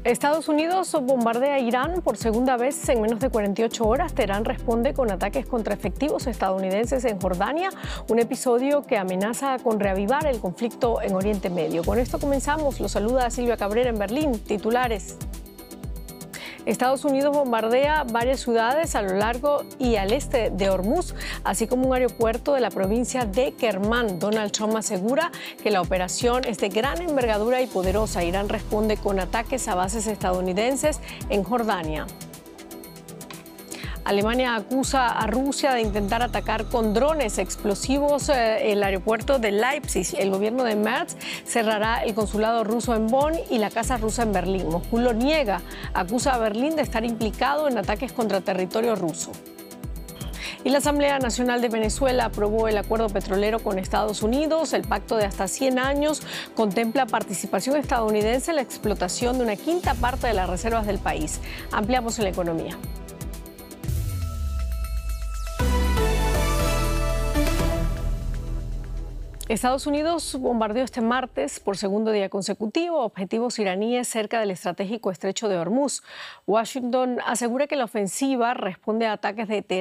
Estados Unidos bombardea a Irán por segunda vez en menos de 48 horas. Teherán responde con ataques contra efectivos estadounidenses en Jordania, un episodio que amenaza con reavivar el conflicto en Oriente Medio. Con esto comenzamos. Los saluda Silvia Cabrera en Berlín. Titulares. Estados Unidos bombardea varias ciudades a lo largo y al este de Hormuz, así como un aeropuerto de la provincia de Kermán. Donald Trump asegura que la operación es de gran envergadura y poderosa. Irán responde con ataques a bases estadounidenses en Jordania. Alemania acusa a Rusia de intentar atacar con drones explosivos el aeropuerto de Leipzig. El gobierno de Merz cerrará el consulado ruso en Bonn y la casa rusa en Berlín. Moscú lo niega, acusa a Berlín de estar implicado en ataques contra territorio ruso. Y la Asamblea Nacional de Venezuela aprobó el acuerdo petrolero con Estados Unidos. El pacto de hasta 100 años contempla participación estadounidense en la explotación de una quinta parte de las reservas del país. Ampliamos en la economía. Estados Unidos bombardeó este martes por segundo día consecutivo objetivos iraníes cerca del estratégico estrecho de Hormuz. Washington asegura que la ofensiva responde a ataques de Teherán